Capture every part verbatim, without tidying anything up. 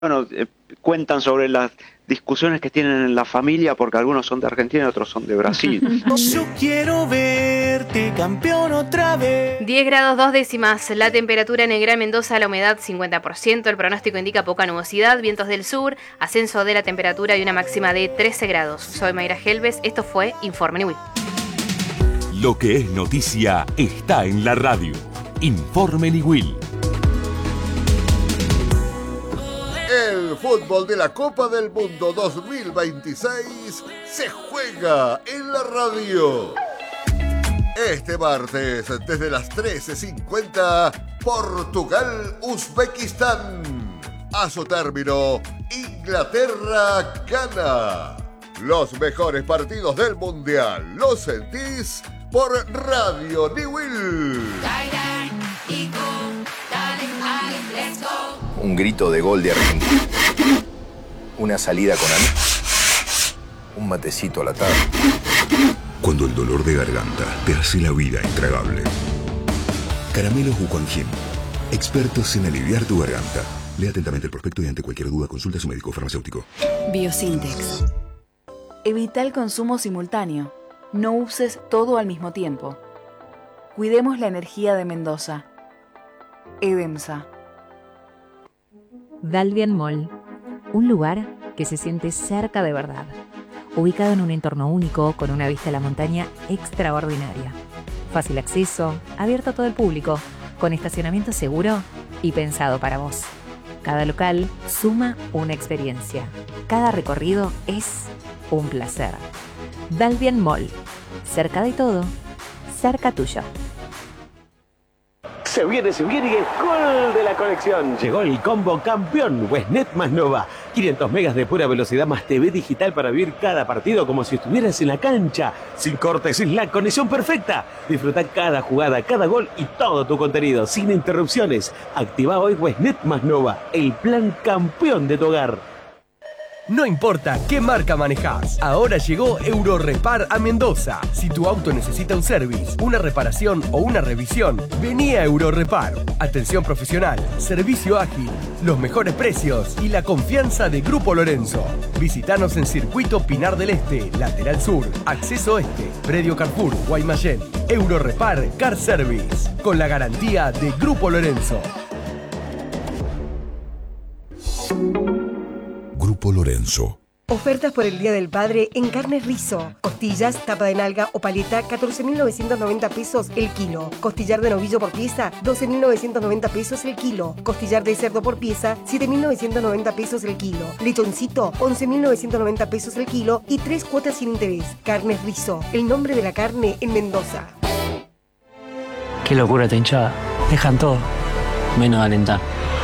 bueno, eh, cuentan sobre las discusiones que tienen en la familia, porque algunos son de Argentina y otros son de Brasil. Yo quiero verte campeón otra vez. diez grados dos décimas, la temperatura en el Gran Mendoza, la humedad cincuenta por ciento, el pronóstico indica poca nubosidad, vientos del sur, ascenso de la temperatura y una máxima de trece grados. Soy Mayra Helves, esto fue Informe Niwil. Lo que es noticia está en la radio. Informe Niwil. El fútbol de la Copa del Mundo dos mil veintiséis se juega en la radio. Este martes, desde las trece cincuenta, Portugal-Uzbekistán. A su término, Inglaterra gana. Los mejores partidos del Mundial los sentís por Radio Niwil. Un grito de gol de Argentina. Una salida con amigos. Un matecito a la tarde. Cuando el dolor de garganta te hace la vida intragable. Caramelos Wuquanjin. Expertos en aliviar tu garganta. Lea atentamente el prospecto y ante cualquier duda consulta a su médico farmacéutico. Biosintex. Evita el consumo simultáneo. No uses todo al mismo tiempo. Cuidemos la energía de Mendoza. EDEMSA. Dalvian Mall, un lugar que se siente cerca de verdad, ubicado en un entorno único con una vista a la montaña extraordinaria. Fácil acceso, abierto a todo el público, con estacionamiento seguro y pensado para vos. Cada local suma una experiencia. Cada recorrido es un placer. Dalvian Mall, cerca de todo, cerca tuyo. Se viene, se viene y es gol de la colección. Llegó el combo campeón Westnet más Nova. quinientos megas de pura velocidad más T V digital para vivir cada partido como si estuvieras en la cancha. Sin cortes, sin la conexión perfecta. Disfruta cada jugada, cada gol y todo tu contenido sin interrupciones. Activa hoy Westnet más Nova, el plan campeón de tu hogar. No importa qué marca manejás, ahora llegó Eurorepar a Mendoza. Si tu auto necesita un service, una reparación o una revisión, vení a Eurorepar. Atención profesional, servicio ágil, los mejores precios y la confianza de Grupo Lorenzo. Visítanos en Circuito Pinar del Este, Lateral Sur, Acceso Este, Predio Carrefour, Guaymallén. Eurorepar Car Service, con la garantía de Grupo Lorenzo. Grupo Lorenzo. Ofertas por el Día del Padre en Carnes Rizo. Costillas, tapa de nalga o paleta, catorce mil novecientos noventa pesos el kilo. Costillar de novillo por pieza, doce mil novecientos noventa pesos el kilo. Costillar de cerdo por pieza, siete mil novecientos noventa pesos el kilo. Lechoncito, once mil novecientos noventa pesos el kilo y tres cuotas sin interés. Carnes Rizo, el nombre de la carne en Mendoza. Qué locura esta hinchada. Dejan todo, menos de alentar.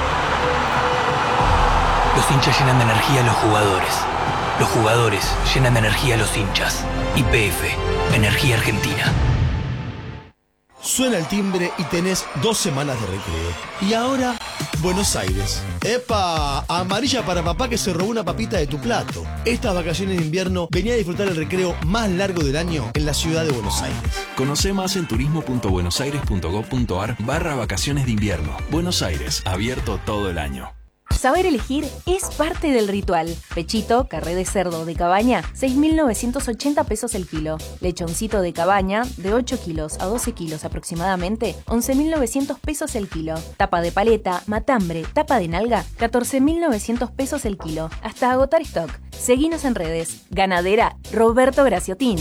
Los hinchas llenan de energía a los jugadores. Los jugadores llenan de energía a los hinchas. Y P F, Energía Argentina. Suena el timbre y tenés dos semanas de recreo. Y ahora, Buenos Aires. ¡Epa! Amarilla para papá que se robó una papita de tu plato. Estas vacaciones de invierno venía a disfrutar el recreo más largo del año en la ciudad de Buenos Aires. Conoce más en turismo.buenosaires.gov.ar barra vacaciones de invierno. Buenos Aires, abierto todo el año. Saber elegir es parte del ritual. Pechito, carré de cerdo de cabaña, seis mil novecientos ochenta pesos el kilo. Lechoncito de cabaña, de ocho kilos a doce kilos aproximadamente, once mil novecientos pesos el kilo. Tapa de paleta, matambre, tapa de nalga, catorce mil novecientos pesos el kilo. Hasta agotar stock. Seguinos en redes. Ganadera Roberto Graciotín.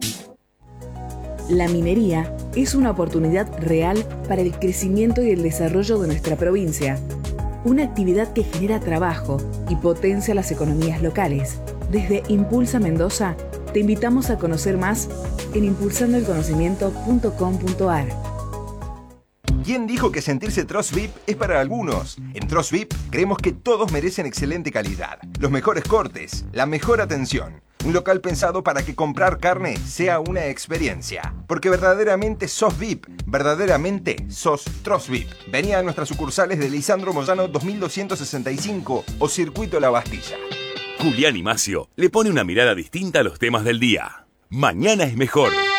La minería es una oportunidad real para el crecimiento y el desarrollo de nuestra provincia. Una actividad que genera trabajo y potencia las economías locales. Desde Impulsa Mendoza, te invitamos a conocer más en impulsando el conocimiento punto com punto a r. ¿Quién dijo que sentirse Trost V I P es para algunos? En Trost V I P creemos que todos merecen excelente calidad, los mejores cortes, la mejor atención. Un local pensado para que comprar carne sea una experiencia. Porque verdaderamente sos V I P, verdaderamente sos Trost V I P. Vení a nuestras sucursales de Lisandro Moyano dos mil doscientos sesenta y cinco o Circuito La Bastilla. Julián Imacio le pone una mirada distinta a los temas del día. Mañana es mejor.